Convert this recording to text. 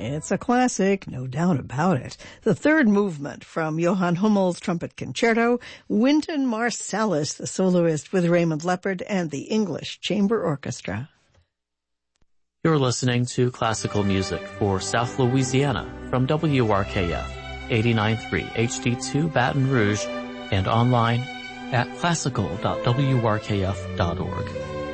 It's a classic, no doubt about it. The third movement from Johann Hummel's Trumpet Concerto, Wynton Marsalis, the soloist with Raymond Leppard and the English Chamber Orchestra. You're listening to classical music for South Louisiana from WRKF 89.3 HD2 Baton Rouge and online at classical.wrkf.org.